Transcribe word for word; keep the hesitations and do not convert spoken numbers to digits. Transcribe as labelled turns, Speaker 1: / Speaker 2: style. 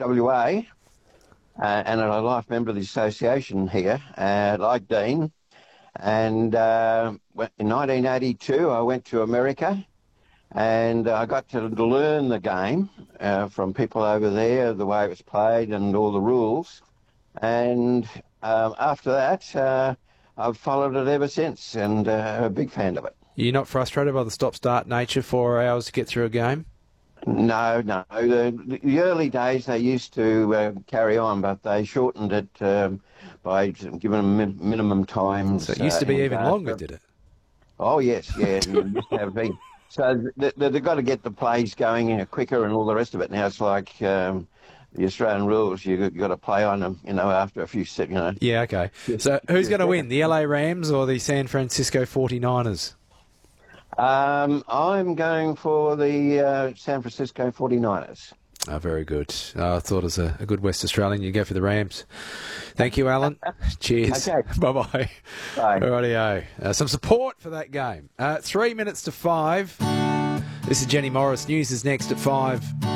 Speaker 1: W A uh, and a life member of the association here, uh, like Dean. And uh, in nineteen eighty-two, I went to America, and I got to learn the game uh, from people over there, the way it was played and all the rules. And um, after that, uh, I've followed it ever since, and uh, I'm a big fan of it.
Speaker 2: You're not frustrated by the stop-start nature, four hours to get through a game?
Speaker 1: No, no. The, the early days they used to uh, carry on, but they shortened it um, by giving them min- minimum times.
Speaker 2: So it used to be
Speaker 1: uh,
Speaker 2: even
Speaker 1: uh,
Speaker 2: longer, did it?
Speaker 1: Oh, yes, yeah. You used to have big. So they, they've got to get the plays going you know, quicker and all the rest of it. Now it's like um, the Australian rules. You you got to play on them, you know, after a few sec, you know.
Speaker 2: Yeah, okay. So who's going to win, the L A Rams or the San Francisco forty-niners?
Speaker 1: Um, I'm going for the uh, San Francisco forty-niners.
Speaker 2: Oh, very good. Uh, I thought as a, a good West Australian, you go for the Rams. Thank you, Alan. Cheers.
Speaker 1: Okay.
Speaker 2: Bye-bye.
Speaker 1: Bye.
Speaker 2: Rightio. Uh, some support for that game. Uh, three minutes to five. This is Jenny Morris. News is next at five.